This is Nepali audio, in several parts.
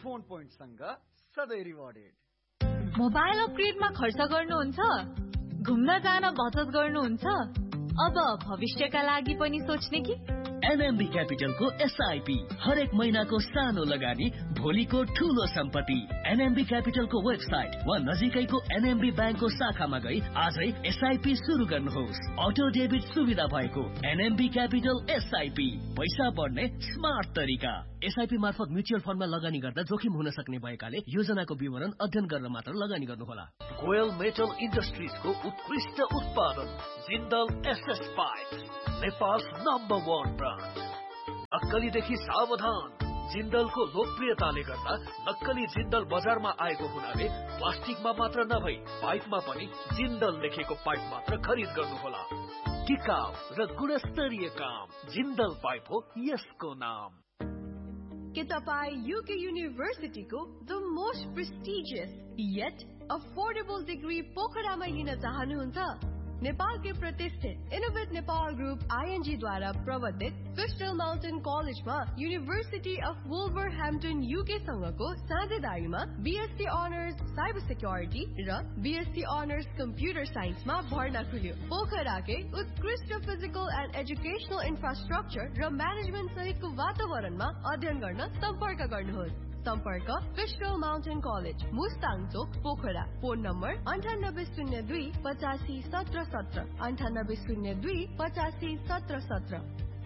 फोन पोइन्ट सँग सधैँ रिवार्डेड। मोबाइल अपग्रेडमा खर्च गर्नुहुन्छ, घुम्न जान बचत गर्नुहुन्छ, अब भविष्यका लागि पनि सोच्ने कि? एनएमबी क्यापिटलको एसआईपी हरेक महिनाको सानो लगानी भोलिको ठूलो सम्पत्ति। एनएमबी क्यापिटलको वेबसाइट वा नजिकैको एनएमबी ब्याङ्कको शाखामा गई आजै एसआईपी सुरु गर्नुहोस्। अटो डेबिट सुविधा भएको एनएमबी क्यापिटल एसआईपी, पैसा बढ्ने स्मार्ट तरिका। एसआईपी मार्फत म्युचुअल फन्डमा लगानी गर्दा जोखिम हुन सक्ने भएकाले योजनाको विवरण अध्ययन गरेर मात्र लगानी गर्नुहोला। गोयल मेटल इन्डस्ट्रिजको उत्कृष्ट उत्पादन Jindal SS pipe, Nepal number 1 brand. नक्कलीदेखि सावधान। जिन्दलको लोकप्रियताले गर्दा नक्कली जिन्दल बजारमा आएको हुनाले प्लास्टिकमा मात्र नभई पाइपमा पनि जिन्दल लेखेको पाइप मात्र खरिद गर्नुहोला। टिकाउ र गुणस्तरीय काम जिन्दल पाइप हो यसको नाम। के तपाई UK युनिभर्सिटीको the most prestigious yet affordable degree पोखरामा लिन चाहनुहुन्छ? नेपालकै प्रतिष्ठित इनोभेट नेपाल ग्रुप आईएनजी द्वारा प्रवर्तित क्रिस्टल माउन्टेन कलेजमा university of वुल्भरह्याम्पटन UK सँगको साझेदारीमा BSc honours cyber security र बीएससी अनर्स कम्प्युटर साइन्समा भर्ना खुल्यो। पोखराकै उत्कृष्ट फिजिकल एन्ड एजुकेशनल इन्फ्रास्ट्रक्चर र म्यानेजमेन्ट सहितको वातावरणमा अध्ययन गर्न सम्पर्क गर्नुहोस्। सम्पर्क क्रिस्टल माउन्टेन कलेज, मुस्ताङ चोक, पोखरा। Phone number 9802 85 17 17 9802 85 17 17।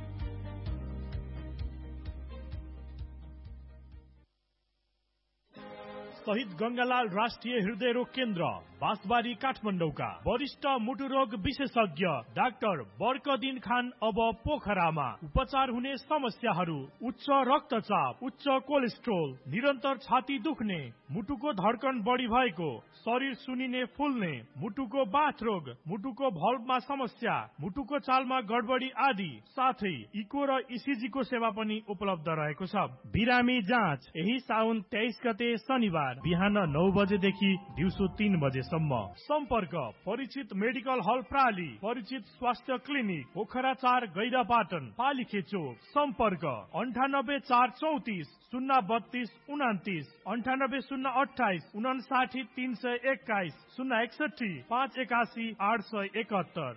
शहीद गंगालाल राष्ट्रिय हृदय रोग केन्द्र बाँसबारी काठमाडौँका वरिष्ठ मुटु रोग विशेषज्ञ डाक्टर बर्कदिन खान अब पोखरामा। उपचार हुने समस्याहरू उच्च रक्तचाप, उच्च कोलेस्ट्रोल, निरन्तर छाती दुख्ने, मुटुको धड्कन बढी भएको, शरीर सुनिने फुल्ने, मुटुको बाथ रोग, मुटुको भल्भमा समस्या, मुटुको चालमा गडबडी आदि, साथै इको र इसिजी को सेवा पनि उपलब्ध रहेको छ। बिरामी जाँच यही साउन 23 गते शनिबार बिहान 9 बजेदेखि दिउँसो 3 बजेसम्म। सम्पर्क परिचित मेडिकल हल प्राली, परिचित स्वास्थ्य क्लिनिक पोखरा 4 गैरापाटन पालिखे चोक। सम्पर्क 98 434 032 29 98 028 321 061 581 871।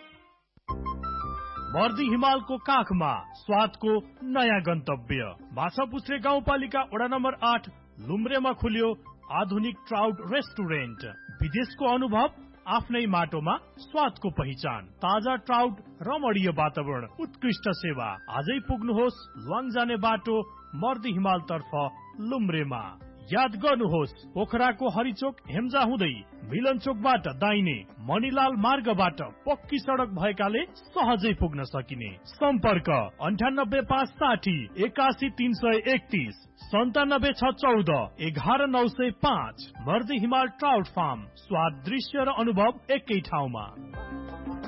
मर्दी हिमालको काखमा स्वादको नयाँ गन्तव्य माछापुच्छ्रे गाउँपालिका वडा नम्बर 8 लुम्रेमा खुल्यो आधुनिक ट्राउट रेस्टुरेन्ट। विदेशको अनुभव आफ्नै माटोमा स्वादको पहिचान, ताजा ट्राउट, रमणीय वातावरण, उत्कृष्ट सेवा। आजै पुग्नुहोस् ल्वाङ जाने बाटो मर्दी हिमाल तर्फ लुम्रेमा। याद गर्नुहोस् पोखराको हरिचोक हेम्जा हुँदै मिलन चोकबाट दाहिने मणिलाल मार्गबाट पक्की सडक भएकाले सहजै पुग्न सकिने। सम्पर्क 98 560 81 331 97 614 11 905। मर्दी हिमाल ट्राउट फार्म, स्वाद, दृश्य र अनुभव एकै ठाउँमा।